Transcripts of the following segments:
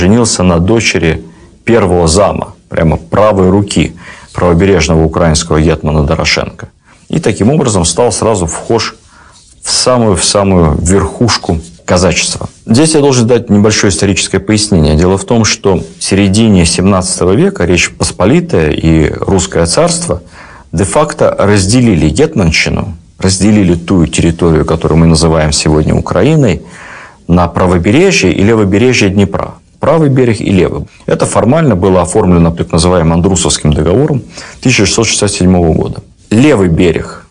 женился на дочери первого зама, прямо правой руки правобережного украинского гетмана Дорошенко. И таким образом стал сразу вхож в самую верхушку казачества. Здесь я должен дать небольшое историческое пояснение. Дело в том, что в середине 17 века Речь Посполитая и Русское царство де-факто разделили гетманщину, разделили ту территорию, которую мы называем сегодня Украиной, на правобережье и левобережье Днепра. Правый берег и левый. Это формально было оформлено так называемым Андрусовским договором 1667 года. Левый берег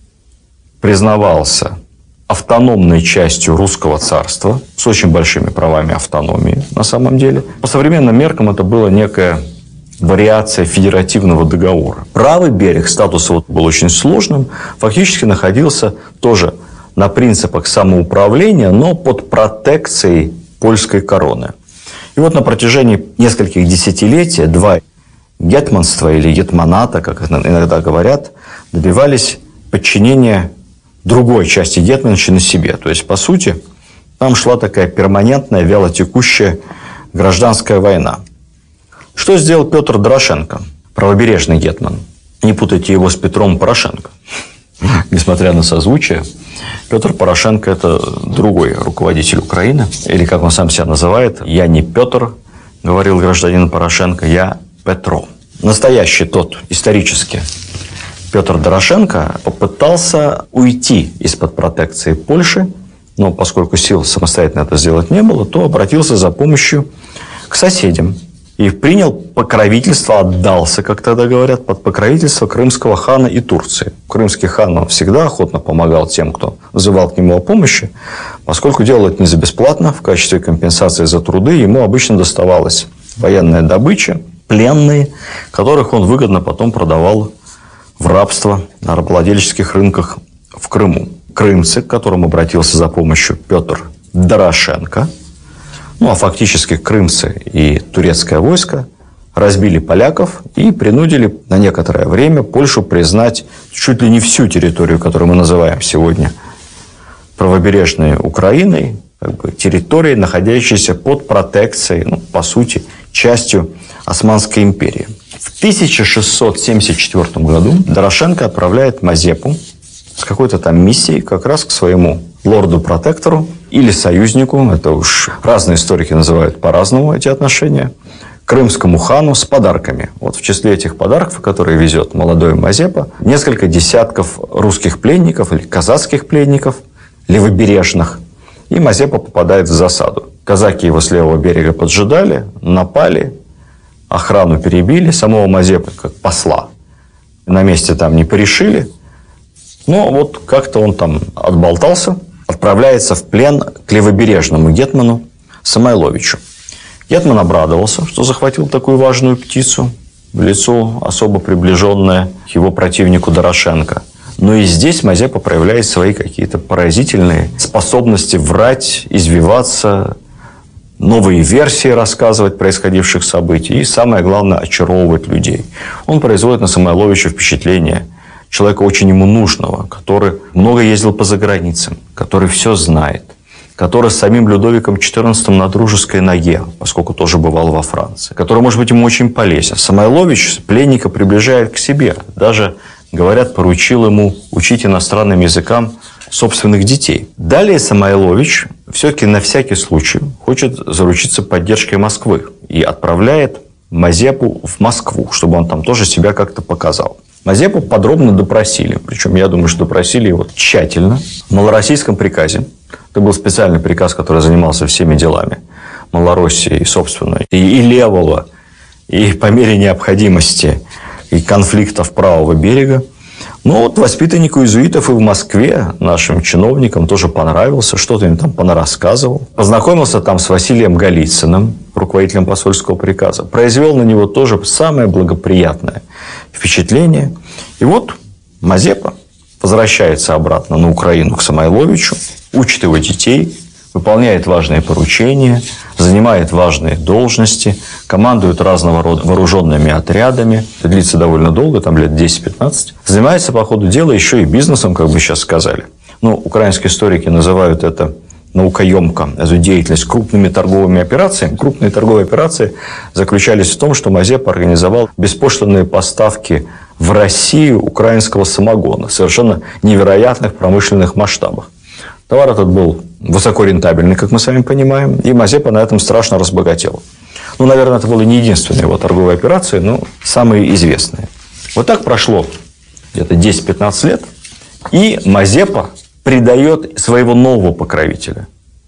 признавался автономной частью Русского царства с очень большими правами автономии на самом деле. По современным меркам это была некая вариация федеративного договора. Правый берег, статус его был очень сложным, фактически находился тоже на принципах самоуправления, но под протекцией польской короны. И вот на протяжении нескольких десятилетий два гетманства или гетманата, как иногда говорят, добивались подчинения другой части гетманщины себе. То есть, по сути, там шла такая перманентная, вялотекущая гражданская война. Что сделал Петр Дорошенко, правобережный гетман? Не путайте его с Петром Порошенко. Несмотря на созвучие, Петр Порошенко – это другой руководитель Украины. Или, как он сам себя называет, «Я не Петр», говорил гражданин Порошенко, «я Петро». Настоящий тот, исторически, Петр Дорошенко попытался уйти из-под протекции Польши, но поскольку сил самостоятельно это сделать не было, то обратился за помощью к соседям. И принял покровительство, отдался, как тогда говорят, под покровительство крымского хана и Турции. Крымский хан он всегда охотно помогал тем, кто взывал к нему о помощи, поскольку делал это не за бесплатно, в качестве компенсации за труды ему обычно доставалась военная добыча, пленные, которых он выгодно потом продавал в рабство на рабовладельческих рынках в Крыму. Крымцы, к которым обратился за помощью Петр Дорошенко, ну а фактически крымцы и турецкое войско разбили поляков и принудили на некоторое время Польшу признать чуть ли не всю территорию, которую мы называем сегодня правобережной Украиной, как бы территорией, находящейся под протекцией, ну, по сути, частью Османской империи. В 1674 году Дорошенко отправляет Мазепу с какой-то там миссией как раз к своему лорду-протектору или союзнику, это уж разные историки называют по-разному эти отношения, крымскому хану с подарками. Вот в числе этих подарков, которые везет молодой Мазепа, несколько десятков русских пленников или казацких пленников, левобережных, и Мазепа попадает в засаду. Казаки его с левого берега поджидали, напали, охрану перебили, самого Мазепы, как посла, на месте там не порешили. Но вот как-то он там отболтался, отправляется в плен к левобережному гетману Самойловичу. Гетман обрадовался, что захватил такую важную птицу, в лицо особо приближенное к его противнику Дорошенко. Но и здесь Мазепа проявляет свои какие-то поразительные способности врать, извиваться, новые версии рассказывать происходивших событий и, самое главное, очаровывать людей. Он производит на Самойловича впечатление человека очень ему нужного, который много ездил по заграницам, который все знает, который с самим Людовиком XIV на дружеской ноге, поскольку тоже бывал во Франции, который, может быть, ему очень полезен. Самойлович пленника приближает к себе, даже, говорят, поручил ему учить иностранным языкам собственных детей. Далее Самойлович все-таки на всякий случай хочет заручиться поддержкой Москвы и отправляет Мазепу в Москву, чтобы он там тоже себя как-то показал. Мазепу подробно допросили, причем я думаю, что допросили его тщательно. В малороссийском приказе, это был специальный приказ, который занимался всеми делами Малороссии, собственно, и левого, и по мере необходимости, и конфликтов правого берега. Но вот воспитаннику иезуитов и в Москве, нашим чиновникам, тоже понравился, что-то им там понарассказывал. Познакомился там с Василием Голицыным, руководителем посольского приказа. Произвел на него тоже самое благоприятное впечатление. И вот Мазепа возвращается обратно на Украину к Самойловичу, учит его детей, выполняет важные поручения, занимает важные должности, командует разного рода вооруженными отрядами. Это длится довольно долго, там лет 10-15. Занимается, по ходу дела, еще и бизнесом, как бы сейчас сказали. Ну, украинские историки называют это наукоемко эту деятельность крупными торговыми операциями. Крупные торговые операции заключались в том, что Мазепа организовал беспошлинные поставки в Россию украинского самогона в совершенно невероятных промышленных масштабах. Товар этот был высоко рентабельный, как мы с вами понимаем, и Мазепа на этом страшно разбогател. Ну, наверное, это была не единственная его торговая операция, но самые известные. Вот так прошло где-то 10-15 лет, и Мазепа предает своего нового покровителя,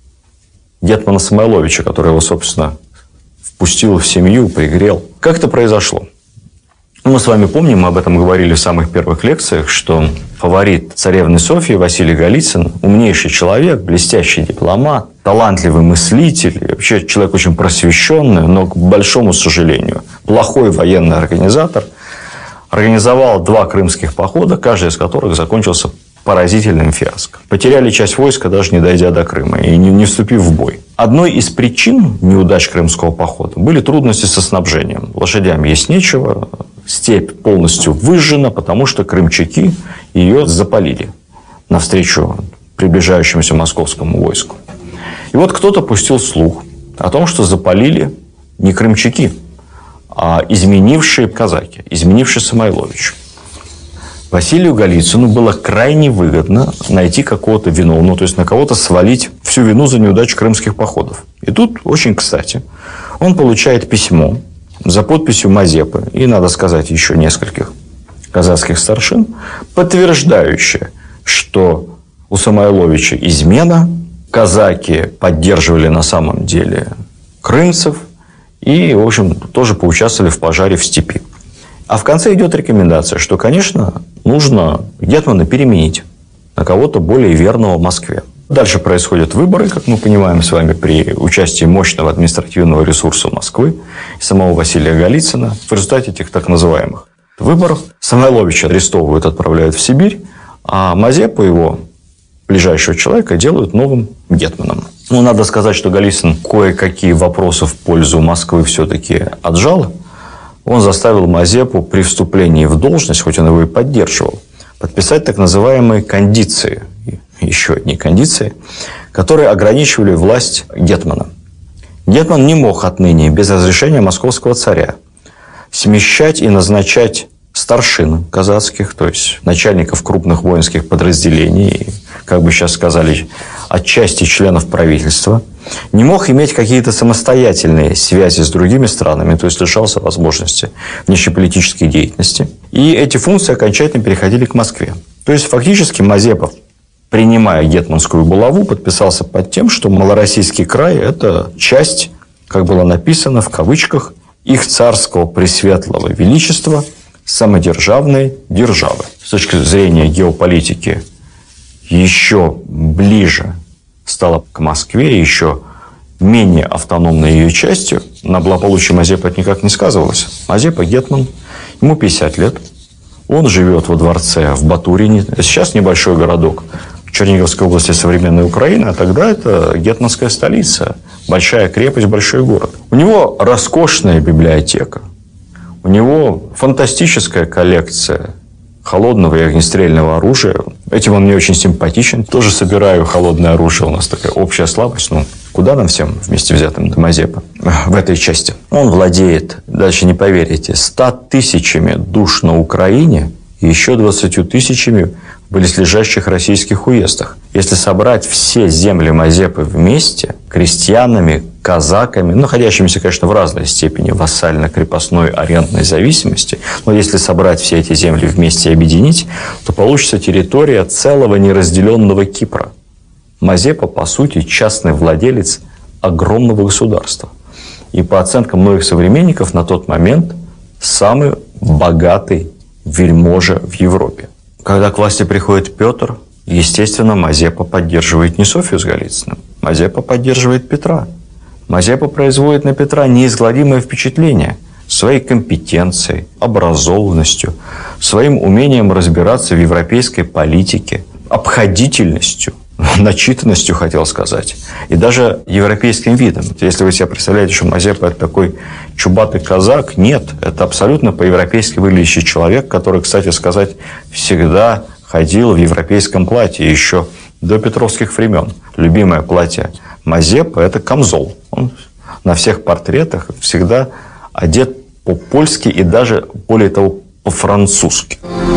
гетмана Самойловича, который его, собственно, впустил в семью, пригрел. Как это произошло? Мы с вами помним, мы об этом говорили в самых первых лекциях, что фаворит царевны Софьи Василий Голицын, умнейший человек, блестящий дипломат, талантливый мыслитель, вообще человек очень просвещенный, но, к большому сожалению, плохой военный организатор, организовал 2 крымских похода, каждый из которых закончился поразительным фиаско. Потеряли часть войска, даже не дойдя до Крыма и не вступив в бой. Одной из причин неудач крымского похода были трудности со снабжением. Лошадям есть нечего, степь полностью выжжена, потому что крымчаки ее запалили навстречу приближающемуся московскому войску. И вот кто-то пустил слух о том, что запалили не крымчаки, а изменившие казаки, изменивший Самойлович. Василию Голицыну было крайне выгодно найти какого-то виновного, то есть на кого-то свалить всю вину за неудачу крымских походов. И тут, очень кстати, он получает письмо за подписью Мазепы и, надо сказать, еще нескольких казацких старшин, подтверждающее, что у Самойловича измена, казаки поддерживали на самом деле крымцев и, в общем, тоже поучаствовали в пожаре в степи. А в конце идет рекомендация, что, конечно, нужно гетмана переменить на кого-то более верного в Москве. Дальше происходят выборы, как мы понимаем с вами, при участии мощного административного ресурса Москвы и самого Василия Голицына. В результате этих так называемых выборов Самойловича арестовывают, отправляют в Сибирь, а Мазепу, его ближайшего человека, делают новым гетманом. Ну, надо сказать, что Голицын кое-какие вопросы в пользу Москвы все-таки отжал. Он заставил Мазепу при вступлении в должность, хоть он его и поддерживал, подписать так называемые кондиции, еще одни кондиции, которые ограничивали власть гетмана. Гетман не мог отныне без разрешения московского царя смещать и назначать старшин казацких, то есть начальников крупных воинских подразделений, как бы сейчас сказали, отчасти членов правительства, не мог иметь какие-то самостоятельные связи с другими странами, то есть лишался возможности внешнеполитической деятельности. И эти функции окончательно переходили к Москве. То есть фактически Мазепа, принимая гетманскую булаву, подписался под тем, что Малороссийский край – это часть, как было написано в кавычках, их царского пресветлого величества самодержавной державы. С точки зрения геополитики еще ближе стала к Москве, еще менее автономной ее частью. На благополучие Мазепы это никак не сказывалось. Мазепа гетман, ему 50 лет, он живет во дворце в Батурине. Сейчас небольшой городок Черниговской области современной Украины, а тогда это гетманская столица, большая крепость, большой город. У него роскошная библиотека, у него фантастическая коллекция холодного и огнестрельного оружия. Этим он мне очень симпатичен. Тоже собираю холодное оружие. У нас такая общая слабость. Ну, куда нам всем вместе взятым до Мазепы в этой части? Он владеет, дальше не поверите, 100 000 душ на Украине и еще 20 000 в близлежащих российских уездах. Если собрать все земли Мазепы вместе, крестьянами, казаками, находящимися, конечно, в разной степени вассально-крепостной арендной зависимости, но если собрать все эти земли вместе и объединить, то получится территория целого неразделенного Кипра. Мазепа, по сути, частный владелец огромного государства. И по оценкам многих современников, на тот момент самый богатый вельможа в Европе. Когда к власти приходит Петр, естественно, Мазепа поддерживает не Софью с Голицыным, Мазепа поддерживает Петра. Мазепа производит на Петра неизгладимое впечатление своей компетенцией, образованностью, своим умением разбираться в европейской политике, обходительностью, начитанностью, хотел сказать, и даже европейским видом. Если вы себе представляете, что Мазепа – это такой чубатый казак, нет, это абсолютно по-европейски выглядящий человек, который, кстати сказать, всегда ходил в европейском платье еще до петровских времен. любимое платье Мазепы – это камзол. Он на всех портретах всегда одет по-польски и даже, более того, по-французски.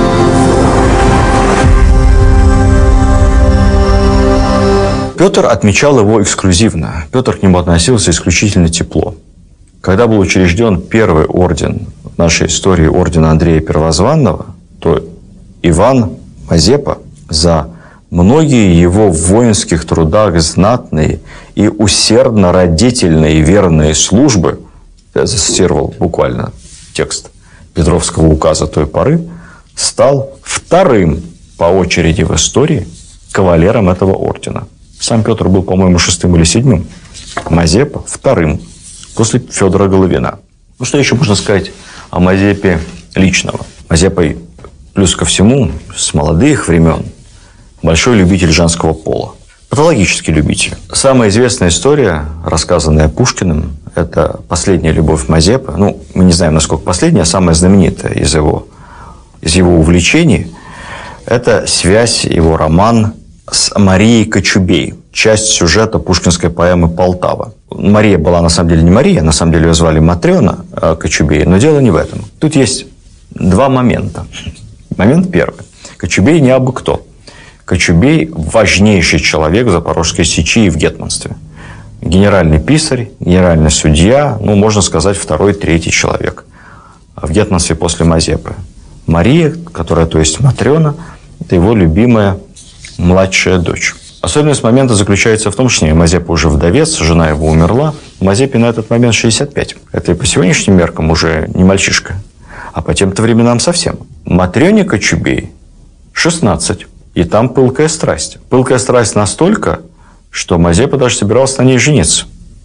Петр отмечал его эксклюзивно. Петр к нему относился исключительно тепло. Когда был учрежден первый орден в нашей истории, орден Андрея Первозванного, то Иван Мазепа за многие его в воинских трудах знатные и усердно родительные верные службы, я зацитировал буквально текст Петровского указа той поры, стал вторым по очереди в истории кавалером этого ордена. Сам Петр был, по-моему, 6-м или 7-м. Мазепа вторым, после Федора Головина. Ну, что еще можно сказать о Мазепе личного? Мазепа, плюс ко всему, с молодых времен, большой любитель женского пола. Патологический любитель. Самая известная история, рассказанная Пушкиным, это последняя любовь Мазепы. Ну, мы не знаем, насколько последняя, а самая знаменитая из его увлечений. Это связь, его роман с Марией Кочубей, часть сюжета пушкинской поэмы «Полтава». Мария была на самом деле не Мария, на самом деле ее звали Матрена Кочубей, но дело не в этом. Тут есть два момента. Момент первый. Кочубей не абы кто. Кочубей – важнейший человек в Запорожской сечи и в гетманстве. Генеральный писарь, генеральный судья, ну, можно сказать, второй, третий человек в гетманстве после Мазепы. Мария, которая, то есть Матрена, это его любимая младшая дочь. Особенность момента заключается в том, что Мазепа уже вдовец, жена его умерла. Мазепе на этот момент 65. Это и по сегодняшним меркам уже не мальчишка, а по тем-то временам совсем. Матрене Кочубей 16. И там пылкая страсть. Пылкая страсть настолько, что Мазепа даже собирался на ней жениться.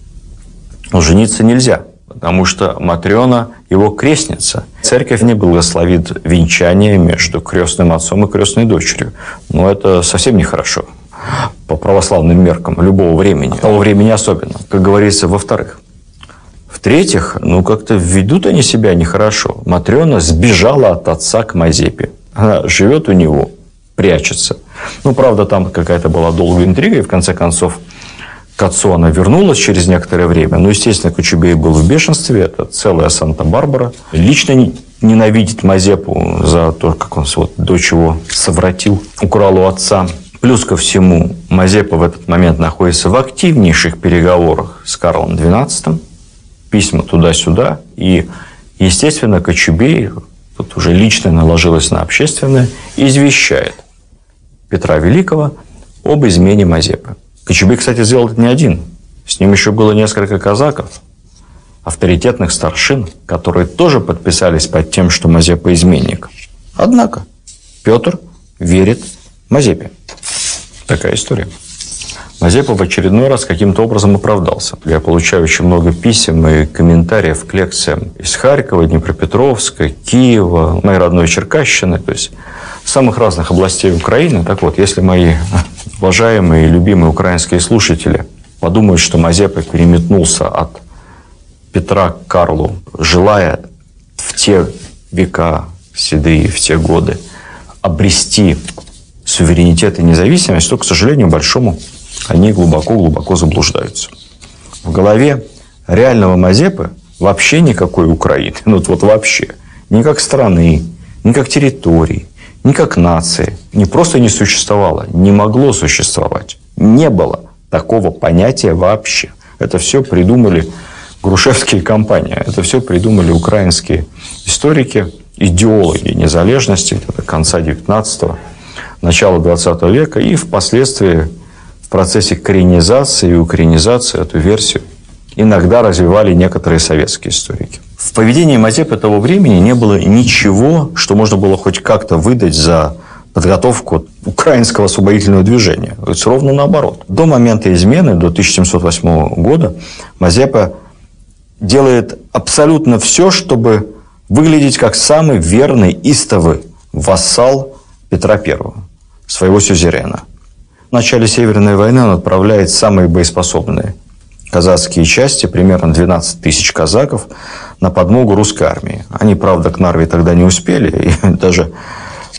Но жениться нельзя, потому что Матрена его крестница. Церковь не благословит венчание между крестным отцом и крестной дочерью. Но это совсем нехорошо по православным меркам любого времени. Того времени особенно, как говорится, во-вторых. В-третьих, ну как-то ведут они себя нехорошо. Матрена сбежала от отца к Мазепе. Она живет у него, прячется. Ну, правда, там какая-то была долгая интрига, и в конце концов к отцу она вернулась через некоторое время. Но, естественно, Кочубей был в бешенстве, это целая Санта-Барбара. Лично ненавидит Мазепу за то, как он вот дочь его совратил, украл у отца. Плюс ко всему, Мазепа в этот момент находится в активнейших переговорах с Карлом XII, письма туда-сюда, и, естественно, Кочубей, тут уже лично наложилось на общественное, извещает Петра Великого об измене Мазепы. Кочубей, кстати, сделал это не один. С ним еще было несколько казаков, авторитетных старшин, которые тоже подписались под тем, что Мазепа изменник. Однако Петр верит Мазепе. Такая история. Мазепа в очередной раз каким-то образом оправдался. Я получаю очень много писем и комментариев к лекциям из Харькова, Днепропетровска, Киева, моей родной Черкащины, то есть самых разных областей Украины. Так вот, если мои уважаемые и любимые украинские слушатели подумают, что Мазепа переметнулся от Петра к Карлу, желая в те века седые, в те годы обрести суверенитет и независимость, то, к сожалению, большому, они глубоко-глубоко заблуждаются. В голове реального Мазепы вообще никакой Украины, ну вот вообще, ни как страны, ни как территории, ни как нации, не просто не существовало, не могло существовать. Не было такого понятия вообще. Это все придумали Грушевские и компания. Это все придумали украинские историки, идеологи незалежности конца 19-го, начала 20 века, и впоследствии в процессе коренизации и украинизации эту версию иногда развивали некоторые советские историки. В поведении Мазепы того времени не было ничего, что можно было хоть как-то выдать за подготовку украинского освободительного движения. То есть ровно наоборот. До момента измены, до 1708 года, Мазепа делает абсолютно все, чтобы выглядеть как самый верный, истовый вассал Петра I, своего сюзерена. В начале Северной войны он отправляет самые боеспособные казацкие части, примерно 12 тысяч казаков, на подмогу русской армии. Они, правда, к Нарве тогда не успели, и даже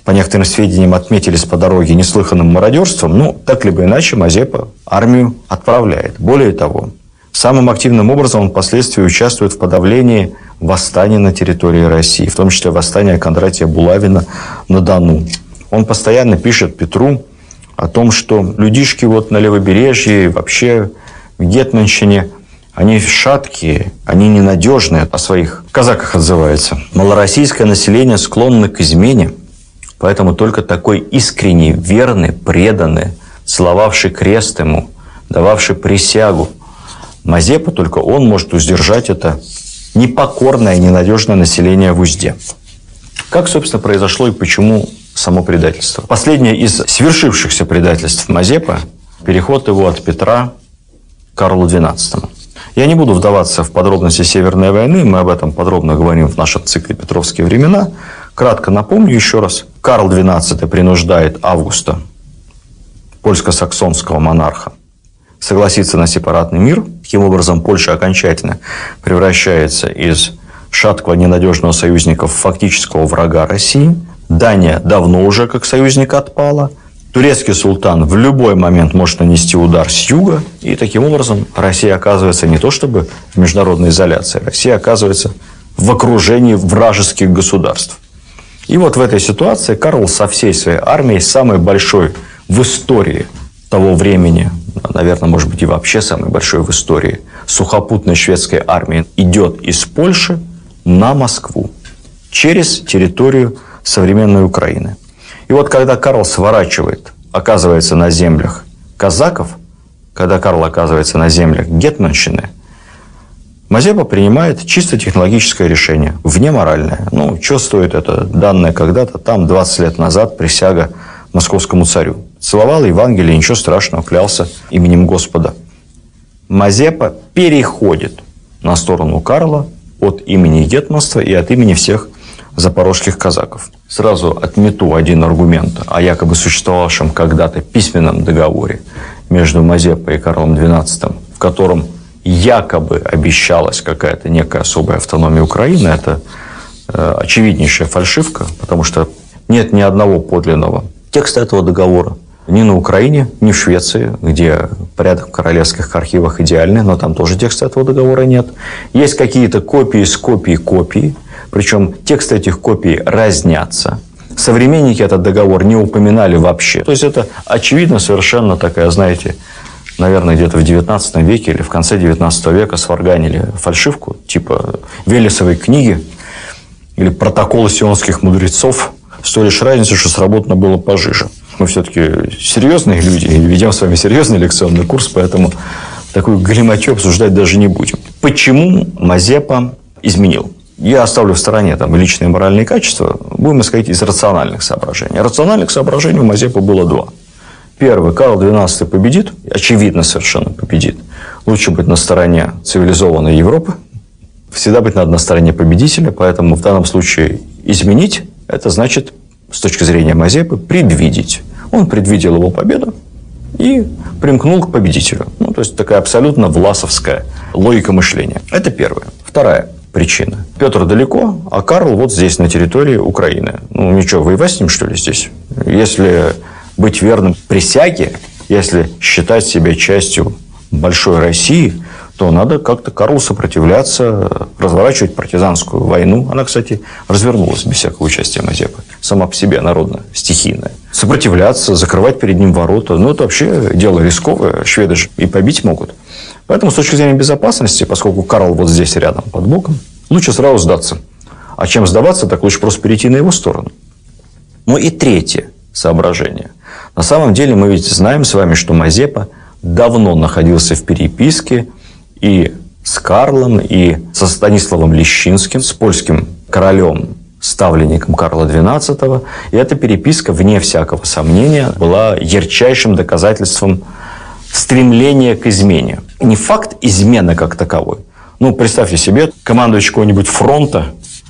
по некоторым сведениям, отметились по дороге неслыханным мародерством, ну, так либо иначе Мазепа армию отправляет. Более того, самым активным образом он впоследствии участвует в подавлении восстания на территории России, в том числе восстания Кондратия Булавина на Дону. Он постоянно пишет Петру о том, что людишки вот на левобережье, вообще в Гетманщине, они шаткие, они ненадежные, о своих казаках отзывается. Малороссийское население склонно к измене, поэтому только такой искренний, верный, преданный, целовавший крест ему, дававший присягу Мазепа, только он может удержать это непокорное и ненадежное население в узде. Как, собственно, произошло и почему само предательство? Последнее из свершившихся предательств Мазепы – переход его от Петра к Карлу XII. Я не буду вдаваться в подробности Северной войны, мы об этом подробно говорим в нашем цикле «Петровские времена». Кратко напомню еще раз. Карл XII принуждает Августа, польско-саксонского монарха, согласиться на сепаратный мир. Таким образом, Польша окончательно превращается из шаткого ненадежного союзника в фактического врага России. Дания давно уже как союзник отпала. Турецкий султан в любой момент может нанести удар с юга. И таким образом Россия оказывается не то чтобы в международной изоляции, Россия оказывается в окружении вражеских государств. И вот в этой ситуации Карл со всей своей армией, самой большой в истории того времени, наверное, может быть, и вообще самой большой в истории, сухопутной шведской армии, идет из Польши на Москву через территорию современной Украины. И вот когда Карл сворачивает, оказывается на землях казаков, когда Карл оказывается на землях Гетманщины, Мазепа принимает чисто технологическое решение, внеморальное. Ну, что стоит это данное когда-то, там 20 лет назад присяга московскому царю. Целовал Евангелие, ничего страшного, клялся именем Господа. Мазепа переходит на сторону Карла от имени гетманства и от имени всех запорожских казаков. Сразу отмету один аргумент о якобы существовавшем когда-то письменном договоре между Мазепой и Карлом XII, в котором якобы обещалась какая-то некая особая автономия Украины. Это очевиднейшая фальшивка, потому что нет ни одного подлинного текста этого договора. Ни на Украине, ни в Швеции, где порядок в королевских архивах идеальный, но там тоже текста этого договора нет. Есть какие-то копии с копий, причем тексты этих копий разнятся. Современники этот договор не упоминали вообще. То есть это очевидно совершенно такая, знаете, наверное, где-то в 19 веке или в конце 19 века сварганили фальшивку, типа Велесовой книги или протокола сионских мудрецов, с той лишь разницей, что сработано было пожиже. Мы все-таки серьезные люди и ведем с вами серьезный лекционный курс, поэтому такую галиматью обсуждать даже не будем. Почему Мазепа изменил? Я оставлю в стороне там личные моральные качества, будем исходить из рациональных соображений. Рациональных соображений у Мазепы было два. Первый. Карл XII победит, очевидно совершенно победит. Лучше быть на стороне цивилизованной Европы, всегда быть на стороне победителя, поэтому в данном случае изменить – это значит, с точки зрения Мазепы, предвидеть. Он предвидел его победу и примкнул к победителю. Ну, то есть такая абсолютно власовская логика мышления. Это первое. Вторая причина. Петр далеко, а Карл вот здесь, на территории Украины. Ну, ничего, воевать с ним, что ли, здесь? Если быть верным присяге, если считать себя частью большой России, то надо как-то Карлу сопротивляться, разворачивать партизанскую войну. Она, кстати, развернулась без всякого участия Мазепы. Сама по себе народная, стихийная. Сопротивляться, закрывать перед ним ворота. Ну, это вообще дело рисковое. Шведы же и побить могут. Поэтому, с точки зрения безопасности, поскольку Карл вот здесь рядом, под боком, лучше сразу сдаться. А чем сдаваться, так лучше просто перейти на его сторону. Ну и третье соображение. На самом деле мы ведь знаем с вами, что Мазепа давно находился в переписке и с Карлом, и со Станиславом Лещинским, с польским королем, ставленником Карла XII. И эта переписка, вне всякого сомнения, была ярчайшим доказательством стремления к измене. Не факт измены как таковой. Ну, представьте себе, командующий какого-нибудь фронта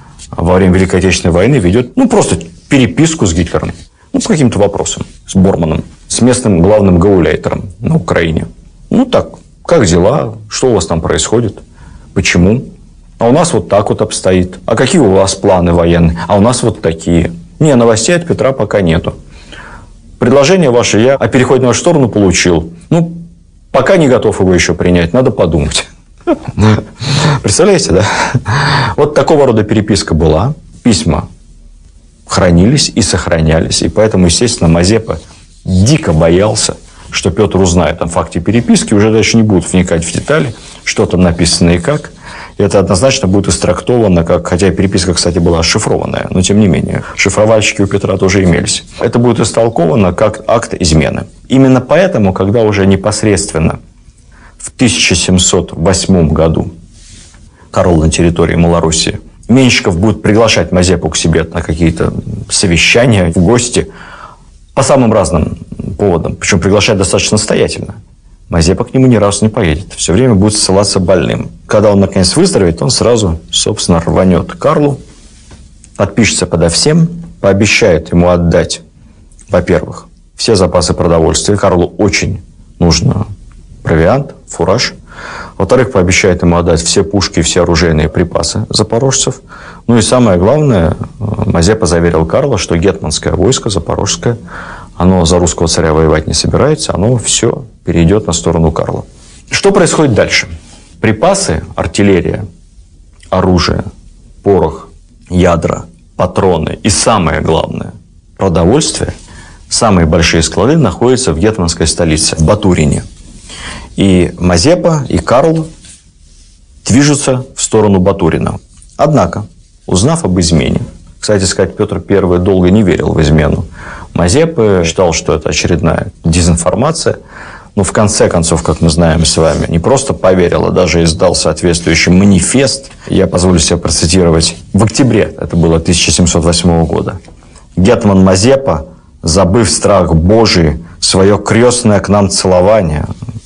во время Великой Отечественной войны ведет, просто переписку с Гитлером. По каким-то вопросам. С Борманом. С местным главным гауляйтером на Украине. Так, как дела? Что у вас там происходит? Почему? А у нас вот так вот обстоит. А какие у вас планы военные? А у нас вот такие. Не, новостей от Петра пока нету. Предложение ваше я о переходе на вашу сторону получил. Ну, пока не готов его еще принять, надо подумать. Представляете, да? Вот такого рода переписка была. Письма хранились и сохранялись. И поэтому, естественно, Мазепа дико боялся, что Петр узнает о факте переписки, уже дальше не будут вникать в детали, что там написано и как. И это однозначно будет истрактовано, как, хотя переписка, кстати, была ошифрованная, но тем не менее, шифровальщики у Петра тоже имелись. Это будет истолковано как акт измены. Именно поэтому, когда уже непосредственно в 1708 году Карл на территории Малоруссии, Меньшиков будет приглашать Мазепу к себе на какие-то совещания, в гости, по самым разным поводам, причем приглашать достаточно настоятельно. Мазепа к нему ни разу не поедет. Все время будет ссылаться больным. Когда он, наконец, выздоровеет, он сразу, собственно, рванет к Карлу, подпишется подо всем, пообещает ему отдать, во-первых, все запасы продовольствия. Карлу очень нужно провиант, фураж. Во-вторых, пообещает ему отдать все пушки и все оружейные припасы запорожцев. Ну и самое главное, Мазепа заверил Карла, что гетманское войско запорожское, оно за русского царя воевать не собирается, оно все перейдет на сторону Карла. Что происходит дальше? Припасы, артиллерия, оружие, порох, ядра, патроны и самое главное, продовольствие, самые большие склады находятся в гетманской столице, в Батурине. И Мазепа, и Карл движутся в сторону Батурина. Однако, узнав об измене, кстати сказать, Петр I долго не верил в измену, Мазепа считал, что это очередная дезинформация, но в конце концов, как мы знаем с вами, не просто поверил, а даже издал соответствующий манифест. Я позволю себе процитировать. В октябре, это было 1708 года, гетман Мазепа, забыв страх Божий, свое крестное к нам целование,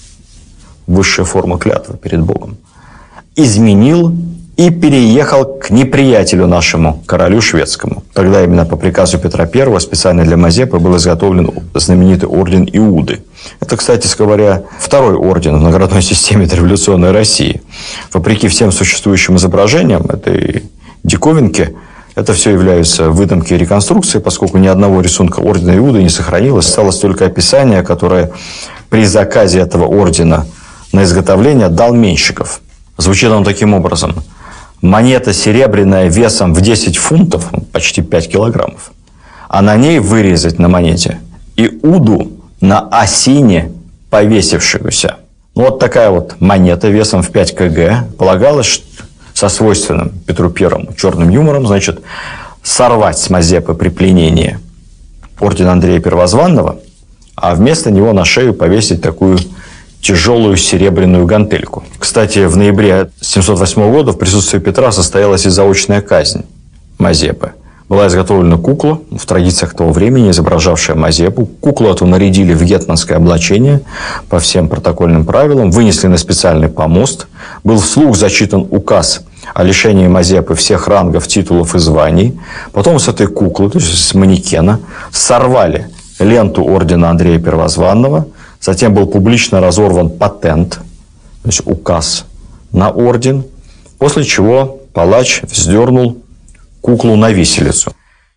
высшая форма клятвы перед Богом, изменил и переехал к неприятелю нашему, королю шведскому. Тогда именно по приказу Петра I специально для Мазепы был изготовлен знаменитый орден Иуды. Это, кстати говоря, второй орден в наградной системе дореволюционной России. Вопреки всем существующим изображениям этой диковинки, это все являются выдумки и реконструкции, поскольку ни одного рисунка ордена Иуды не сохранилось. Осталось только описание, которое при заказе этого ордена на изготовление дал Меньшиков. Звучит он таким образом. Монета серебряная весом в 10 фунтов, почти 5 килограммов, а на ней вырезать на монете Иуду на осине повесившегося. Ну, вот такая вот монета весом в 5 кг. Полагалось, со свойственным Петру I черным юмором, значит, сорвать с Мазепы при пленении орден Андрея Первозванного, а вместо него на шею повесить такую тяжелую серебряную гантельку. Кстати, в ноябре 1708 года в присутствии Петра состоялась и заочная казнь Мазепы. Была изготовлена кукла, в традициях того времени, изображавшая Мазепу. Куклу эту нарядили в гетманское облачение по всем протокольным правилам, вынесли на специальный помост. Был вслух зачитан указ о лишении Мазепы всех рангов, титулов и званий. Потом с этой куклы, то есть с манекена, сорвали ленту ордена Андрея Первозванного. Затем был публично разорван патент, то есть указ на орден, после чего палач вздернул куклу на виселицу.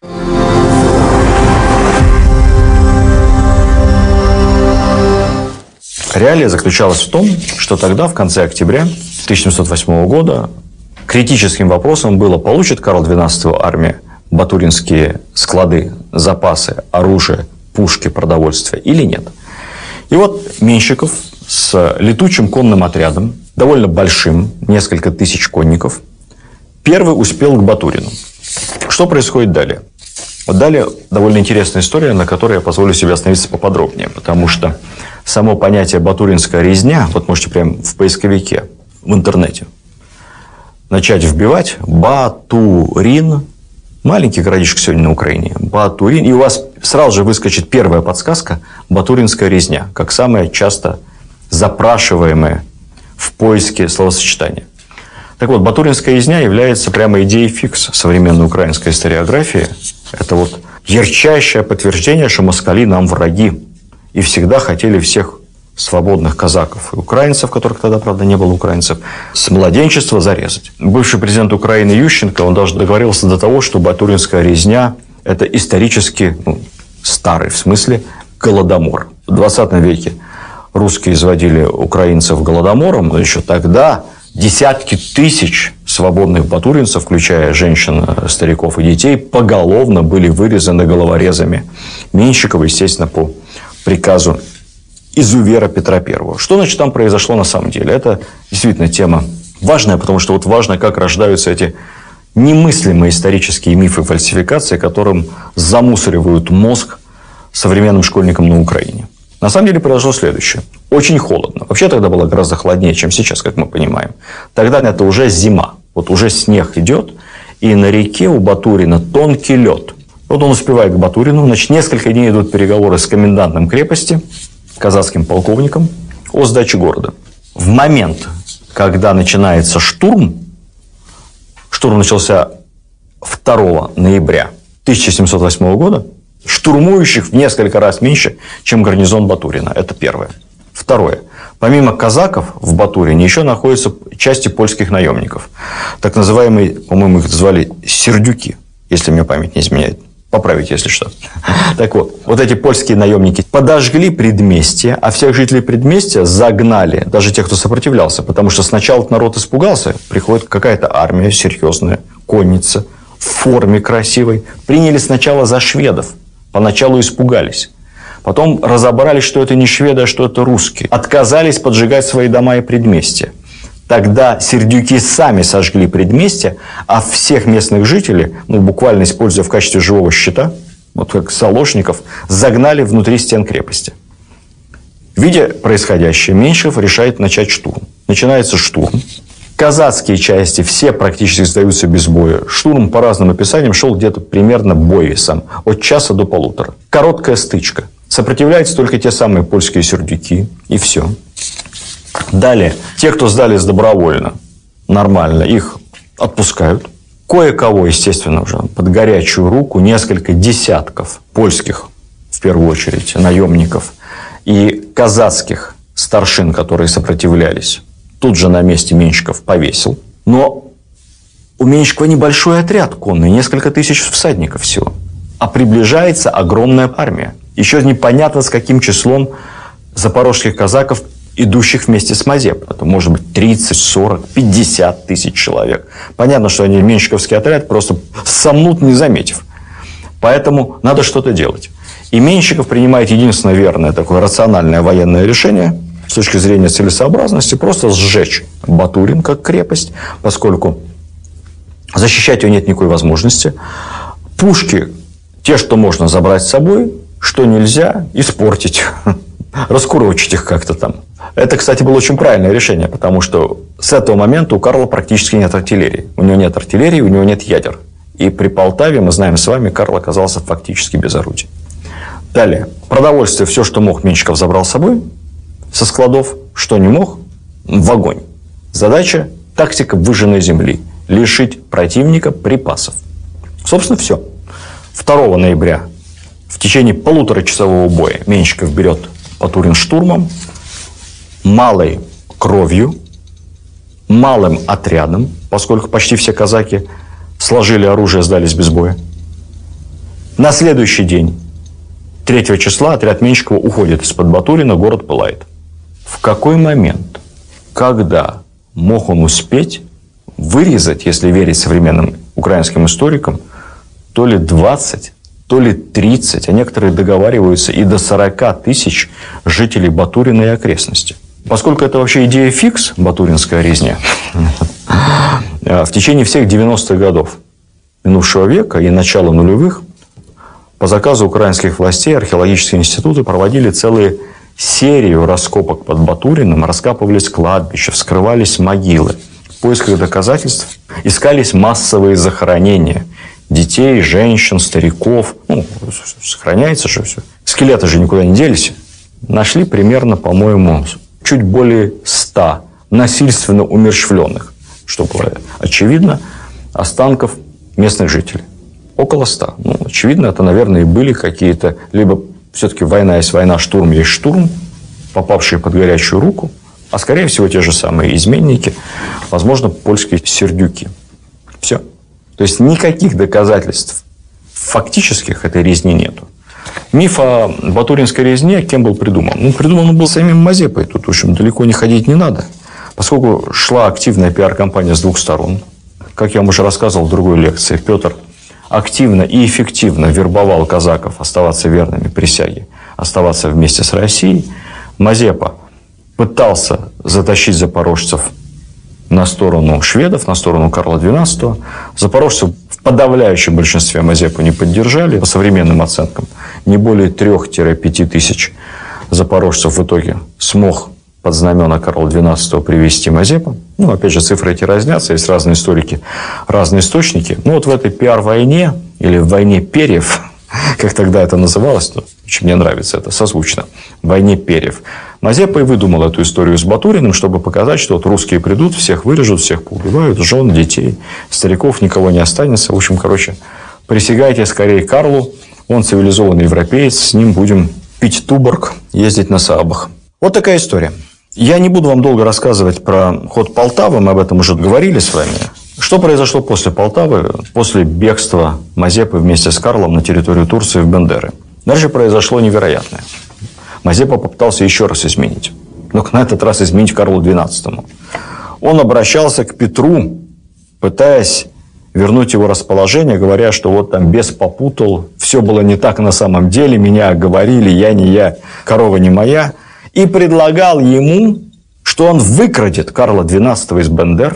Реалия заключалась в том, что тогда, в конце октября 1708 года, критическим вопросом было, получит Карл XII армия батуринские склады, запасы, оружие, пушки, продовольствие или нет. И вот Меньшиков с летучим конным отрядом, довольно большим, несколько тысяч конников, первый успел к Батурину. Что происходит далее? Вот далее довольно интересная история, на которой я позволю себе остановиться поподробнее, потому что само понятие «батуринская резня», вот можете прямо в поисковике, в интернете, начать вбивать «Батурин», маленький городишко сегодня на Украине, Батурин, и у вас сразу же выскочит первая подсказка «Батуринская резня», как самое часто запрашиваемое в поиске словосочетания. Так вот, Батуринская резня является прямо идеей фикс современной украинской историографии. Это вот ярчайшее подтверждение, что москали нам враги и всегда хотели всех свободных казаков и украинцев, которых тогда, правда, не было украинцев, с младенчества зарезать. Бывший президент Украины Ющенко, он даже договорился до того, что Батуринская резня Это исторически старый, в смысле, голодомор. В 20 веке русские изводили украинцев голодомором, но еще тогда десятки тысяч свободных батуринцев, включая женщин, стариков и детей, поголовно были вырезаны головорезами Меньшикова, естественно, по приказу изувера Петра I. Что, значит, там произошло на самом деле? Это действительно тема важная, потому что важно, как рождаются эти немыслимые исторические мифы и фальсификации, которым замусоривают мозг современным школьникам на Украине. На самом деле произошло следующее. Очень холодно. Вообще тогда было гораздо холоднее, чем сейчас, как мы понимаем. Тогда это уже зима. Уже снег идет, и на реке у Батурина тонкий лед. Он успевает к Батурину. Значит, несколько дней идут переговоры с комендантом крепости, казацким полковником, о сдаче города. В момент, когда начинается штурм начался 2 ноября 1708 года, штурмующих в несколько раз меньше, чем гарнизон Батурина. Это первое. Второе. Помимо казаков в Батурине еще находятся части польских наемников. Так называемые, по-моему, их звали сердюки, если мне память не изменяет. Поправить, если что. Так вот эти польские наемники подожгли предместье, а всех жителей предместья загнали, даже тех, кто сопротивлялся, потому что сначала народ испугался, приходит какая-то армия серьезная, конница, в форме красивой. Приняли сначала за шведов, поначалу испугались. Потом разобрались, что это не шведы, а что это русские. Отказались поджигать свои дома и предместья. Тогда сердюки сами сожгли предместья, а всех местных жителей, буквально используя в качестве живого щита, как заложников, загнали внутри стен крепости. Видя происходящее, Меньшиков решает начать штурм. Начинается штурм. Казацкие части все практически сдаются без боя. Штурм, по разным описаниям, шел где-то примерно бойвесом, от часа до полутора. Короткая стычка. Сопротивляются только те самые польские сердюки, и все. Далее, те, кто сдались добровольно, нормально, их отпускают. Кое-кого, естественно, уже под горячую руку, несколько десятков польских, в первую очередь, наемников и казацких старшин, которые сопротивлялись, тут же на месте Меньшиков повесил. Но у Меньшикова небольшой отряд конный, несколько тысяч всадников всего. А приближается огромная армия. Еще непонятно, с каким числом запорожских казаков, идущих вместе с Мазепой. Это может быть 30, 40, 50 тысяч человек. Понятно, что они меньшиковский отряд просто сомнут, не заметив. Поэтому надо что-то делать. И Меньшиков принимает единственное верное, такое рациональное военное решение с точки зрения целесообразности, просто сжечь Батурин как крепость, поскольку защищать ее нет никакой возможности. Пушки, те, что можно забрать с собой, что нельзя, испортить, раскурочить их как-то там. Это, кстати, было очень правильное решение, потому что с этого момента у Карла практически нет артиллерии. У него нет артиллерии, у него нет ядер. И при Полтаве, мы знаем с вами, Карл оказался фактически без орудий. Далее. Продовольствие, все, что мог, Меньшиков забрал с собой со складов. Что не мог, в огонь. Задача – тактика выжженной земли. Лишить противника припасов. Собственно, все. 2 ноября в течение полуторачасового боя Меньшиков берет Батурин штурмом, малой кровью, малым отрядом, поскольку почти все казаки сложили оружие, сдались без боя. На следующий день, 3 числа, отряд Меньшикова уходит из-под Батурина, город пылает. В какой момент, когда мог он успеть вырезать, если верить современным украинским историкам, то ли 20, то ли 30, а некоторые договариваются и до 40 тысяч жителей Батурина и окрестностей. Поскольку это вообще идея фикс, батуринская резня, в течение всех 90-х годов минувшего века и начала нулевых по заказу украинских властей археологические институты проводили целую серию раскопок под Батурином, раскапывались кладбища, вскрывались могилы. В поисках доказательств искались массовые захоронения детей, женщин, стариков. Сохраняется же все. Скелеты же никуда не делись. Нашли примерно, по-моему, чуть более 100 насильственно умерщвленных, что было очевидно, останков местных жителей. Около 100. Очевидно, это, наверное, и были какие-то, либо все-таки война есть война, штурм есть штурм, попавшие под горячую руку, а скорее всего те же самые изменники, возможно, польские сердюки. Все. То есть никаких доказательств фактических этой резни нету. Миф о батуринской резне кем был придуман? Ну, придуман он был самим Мазепой. Тут, в общем, далеко не ходить не надо. Поскольку шла активная пиар-компания с двух сторон, как я вам уже рассказывал в другой лекции, Петр активно и эффективно вербовал казаков оставаться верными присяге, оставаться вместе с Россией. Мазепа пытался затащить запорожцев на сторону шведов, на сторону Карла XII. Запорожцев в подавляющем большинстве Мазепу не поддержали. По современным оценкам, не более 3-5 тысяч запорожцев в итоге смог под знамена Карла XII привести Мазепа. Ну, опять же, цифры эти разнятся, есть разные историки, разные источники. Ну, вот в этой пиар-войне, или в войне перьев, как тогда это называлось, ну, очень мне нравится это, созвучно, войне перьев, Мазепа и выдумал эту историю с Батуриным, чтобы показать, что вот русские придут, всех вырежут, всех поубивают, жен, детей, стариков, никого не останется. В общем, короче, присягайте скорее Карлу, он цивилизованный европеец, с ним будем пить Туборг, ездить на Саабах. Вот такая история. Я не буду вам долго рассказывать про ход Полтавы, мы об этом уже говорили с вами. Что произошло после Полтавы, после бегства Мазепы вместе с Карлом на территорию Турции в Бендеры? Дальше произошло невероятное. Мазепа попытался еще раз изменить. Но на этот раз изменить Карлу XII. Он обращался к Петру, пытаясь вернуть его расположение, говоря, что вот там бес попутал, все было не так на самом деле, меня оговорили, я не я, корова не моя. И предлагал ему, что он выкрадет Карла XII из Бендер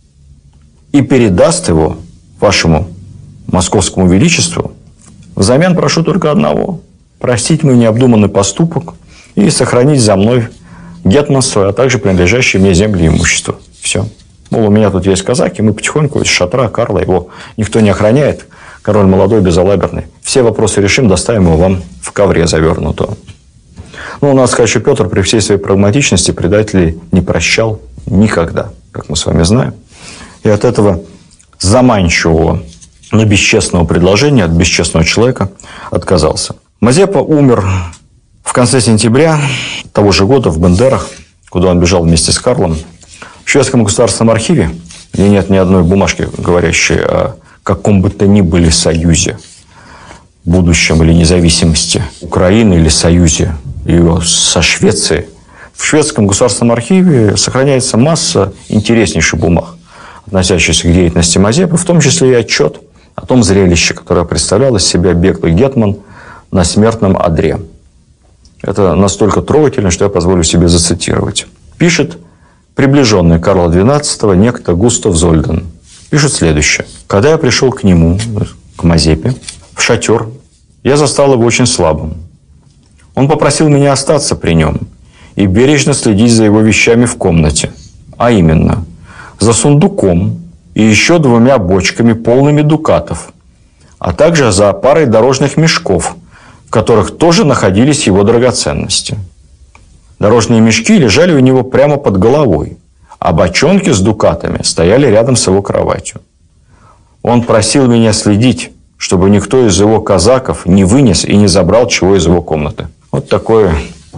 и передаст его вашему московскому величеству. Взамен прошу только одного – простить мой необдуманный поступок и сохранить за мной гетманство, а также принадлежащие мне земли и имущество. Все. Мол, у меня тут есть казаки, мы потихоньку из шатра Карла, его никто не охраняет, король молодой, безалаберный. Все вопросы решим, доставим его вам в ковре завернутого. Ну, надо сказать, что Петр при всей своей прагматичности предателей не прощал никогда, как мы с вами знаем. И от этого заманчивого, но бесчестного предложения от бесчестного человека отказался. Мазепа умер в конце сентября того же года в Бендерах, куда он бежал вместе с Карлом. В Шведском государственном архиве, где нет ни одной бумажки, говорящей о каком бы то ни было союзе, будущем или независимости Украины или союзе ее со Швецией, в Шведском государственном архиве сохраняется масса интереснейших бумаг, относящихся к деятельности Мазепы, в том числе и отчет о том зрелище, которое представлял из себя беглый гетман на смертном одре. Это настолько трогательно, что я позволю себе зацитировать. Пишет приближенный Карла XII некто Густав Зольден. Пишет следующее. «Когда я пришел к нему, к Мазепе, в шатер, я застал его очень слабым. Он попросил меня остаться при нем и бережно следить за его вещами в комнате, а именно за сундуком и еще 2 бочками, полными дукатов, а также за парой дорожных мешков, в которых тоже находились его драгоценности. Дорожные мешки лежали у него прямо под головой, а бочонки с дукатами стояли рядом с его кроватью. Он просил меня следить, чтобы никто из его казаков не вынес и не забрал чего из его комнаты». Вот такой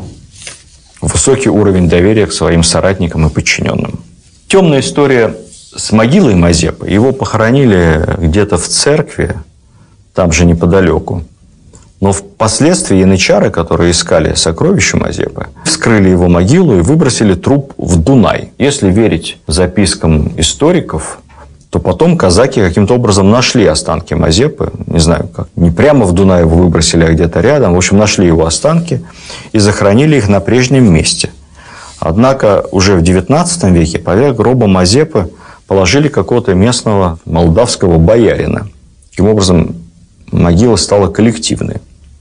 высокий уровень доверия к своим соратникам и подчиненным. Темная история с могилой Мазепы. Его похоронили где-то в церкви, там же неподалеку. Но впоследствии янычары, которые искали сокровища Мазепы, вскрыли его могилу и выбросили труп в Дунай. Если верить запискам историков, то потом казаки каким-то образом нашли останки Мазепы. Не знаю, как. Не прямо в Дунай его выбросили, а где-то рядом. В общем, нашли его останки и захоронили их на прежнем месте. Однако уже в XIX веке поверх гроба Мазепы положили какого-то местного молдавского боярина. Таким образом, могила стала коллективной.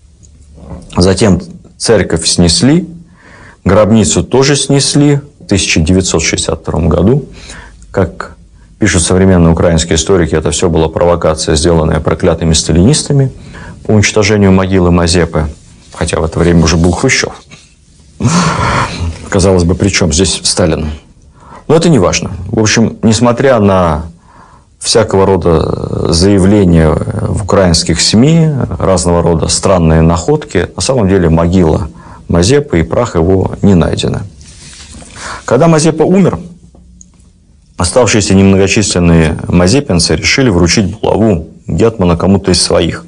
Затем церковь снесли, гробницу тоже снесли в 1962 году. Как пишут современные украинские историки, это все была провокация, сделанная проклятыми сталинистами по уничтожению могилы Мазепы. Хотя в это время уже был Хрущев. Казалось бы, при чем здесь Сталин? Но это не важно. В общем, несмотря на всякого рода заявления в украинских СМИ, разного рода странные находки, на самом деле могила Мазепы и прах его не найдены. Когда Мазепа умер, оставшиеся немногочисленные мазепинцы решили вручить булаву гетмана кому-то из своих.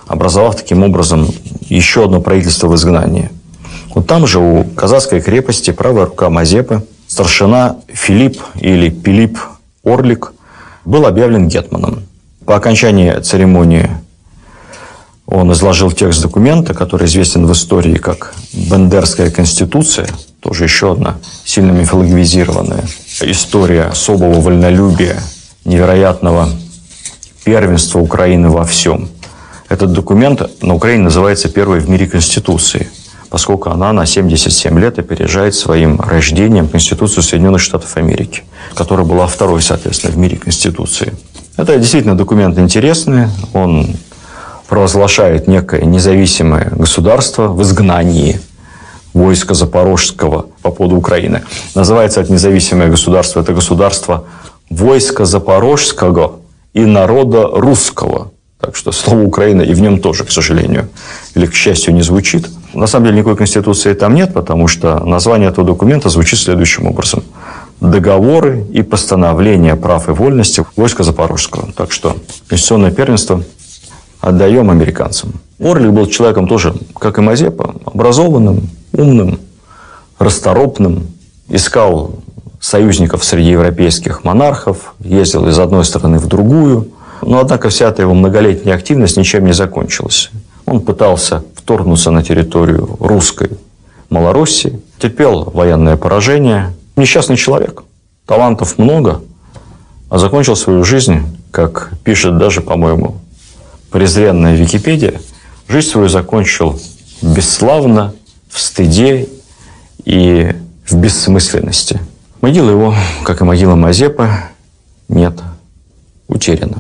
образовав таким образом еще одно правительство в изгнании. Вот там же у казацкой крепости правая рука Мазепы, старшина Филипп или Пилип Орлик, был объявлен гетманом. По окончании церемонии он изложил текст документа, который известен в истории как Бендерская конституция, тоже еще одна сильно мифологизированная история особого вольнолюбия, невероятного первенства Украины во всем. Этот документ на Украине называется первой в мире конституцией, поскольку она на 77 лет опережает своим рождением Конституцию Соединенных Штатов Америки, которая была второй, соответственно, в мире конституцией. Это действительно документ интересный, он провозглашает некое независимое государство в изгнании войска Запорожского по поводу Украины. Называется это независимое государство, это государство войска Запорожского и народа русского. Так что слово «Украина» и в нем тоже, к сожалению, или к счастью, не звучит. На самом деле никакой конституции там нет, потому что название этого документа звучит следующим образом. Договоры и постановления прав и вольностей войска Запорожского. Так что конституционное первенство отдаем американцам. Орлик был человеком тоже, как и Мазепа, образованным, умным, расторопным, искал союзников среди европейских монархов, ездил из одной страны в другую. Но, однако, вся эта его многолетняя активность ничем не закончилась. Он пытался вторгнуться на территорию русской Малороссии, терпел военное поражение. Несчастный человек, талантов много, а закончил свою жизнь, как пишет даже, по-моему, презренная Википедия, жизнь свою закончил бесславно, в стыде и в бессмысленности. Могила его, как и могила Мазепы, нет, утеряна.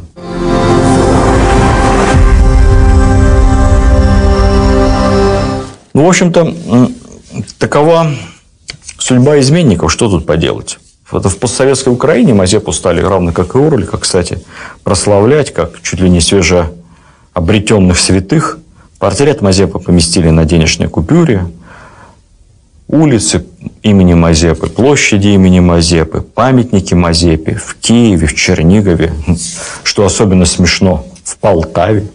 Ну, в общем-то, такова судьба изменников. Что тут поделать? Это в постсоветской Украине Мазепу стали, равно как и Орлика, кстати, прославлять как чуть ли не свежеобретенных святых. Портрет Мазепы поместили на денежной купюре. Улицы имени Мазепы, площади имени Мазепы, памятники Мазепе в Киеве, в Чернигове, что особенно смешно, в Полтаве.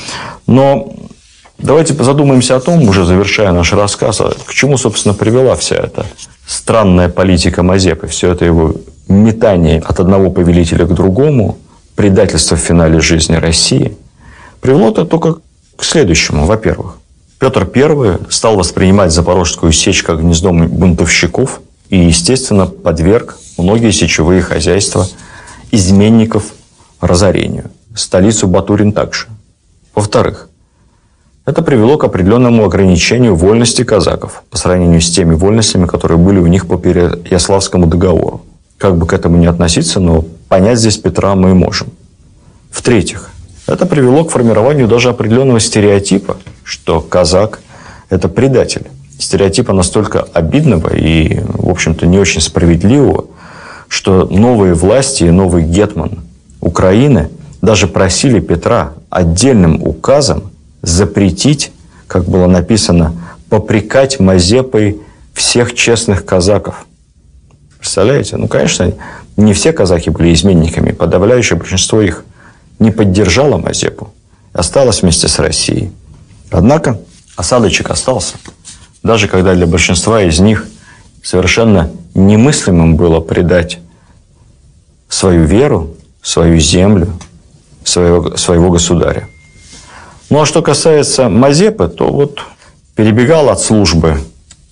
Но давайте задумаемся о том, уже завершая наш рассказ, к чему, собственно, привела вся эта странная политика Мазепы, все это его метание от одного повелителя к другому, предательство в финале жизни России, привело это только к следующему. Во-первых, Петр I стал воспринимать Запорожскую сечь как гнездо бунтовщиков и, естественно, подверг многие сечевые хозяйства изменников разорению. Столицу Батурин также. Во-вторых, это привело к определенному ограничению вольности казаков по сравнению с теми вольностями, которые были у них по Переяславскому договору. Как бы к этому ни относиться, но понять здесь Петра мы можем. В-третьих, это привело к формированию даже определенного стереотипа, что казак – это предатель. Стереотипа настолько обидного и, в общем-то, не очень справедливого, что новые власти и новый гетман Украины даже просили Петра отдельным указом запретить, как было написано, попрекать Мазепой всех честных казаков. Представляете? Ну, конечно, не все казаки были изменниками. Подавляющее большинство их не поддержало Мазепу, осталось вместе с Россией. Однако осадочек остался. Даже когда для большинства из них совершенно немыслимым было предать свою веру, свою землю, своего государя. Ну, а что касается Мазепы, то вот перебегал от службы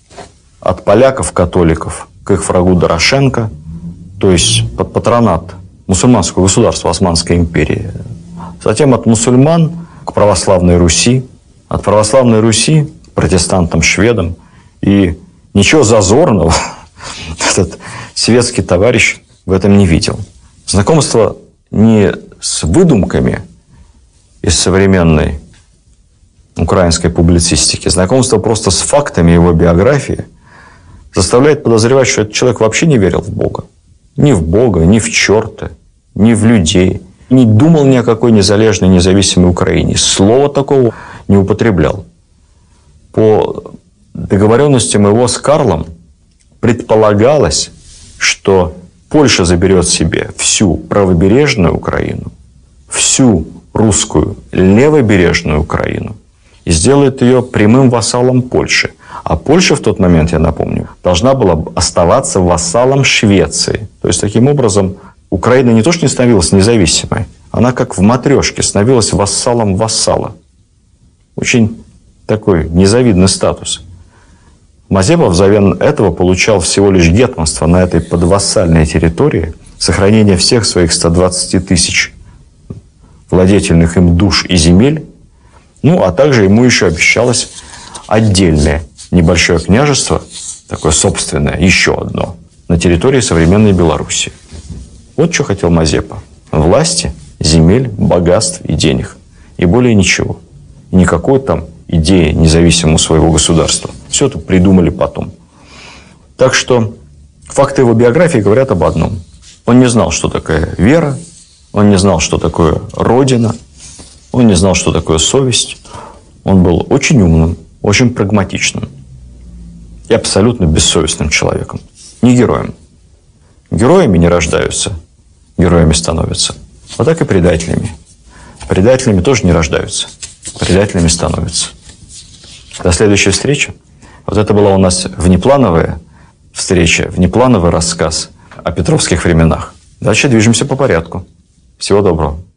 от поляков-католиков к их врагу Дорошенко, то есть под патронат мусульманского государства Османской империи. Затем от мусульман к православной Руси, от православной Руси к протестантам-шведам. И ничего зазорного этот светский товарищ в этом не видел. Знакомство не с выдумками из современной украинской публицистики, знакомство просто с фактами его биографии заставляет подозревать, что этот человек вообще не верил в Бога. Ни в Бога, ни в черта, ни в людей. Не думал ни о какой незалежной, независимой Украине. Слова такого не употреблял. По договоренностям его с Карлом предполагалось, что Польша заберет себе всю правобережную Украину, всю русскую левобережную Украину и сделает ее прямым вассалом Польши. А Польша в тот момент, я напомню, должна была оставаться вассалом Швеции. То есть, таким образом, Украина не то что не становилась независимой, она как в матрешке становилась вассалом вассала. Очень такой незавидный статус. Мазепа взамен этого получал всего лишь гетманство на этой подвассальной территории, сохранение всех своих 120 тысяч владетельных им душ и земель, ну, а также ему еще обещалось отдельное небольшое княжество, такое собственное, еще одно, на территории современной Белоруссии. Вот что хотел Мазепа. Власти, земель, богатств и денег. И более ничего. И никакой там идеи независимого своего государства. Все это придумали потом. Так что факты его биографии говорят об одном. Он не знал, что такое вера, он не знал, что такое родина, он не знал, что такое совесть. Он был очень умным, очень прагматичным и абсолютно бессовестным человеком. Не героем. Героями не рождаются, героями становятся. Вот так и предателями. Предателями тоже не рождаются, предателями становятся. До следующей встречи. Вот это была у нас внеплановая встреча, внеплановый рассказ о петровских временах. Дальше движемся по порядку. Всего доброго.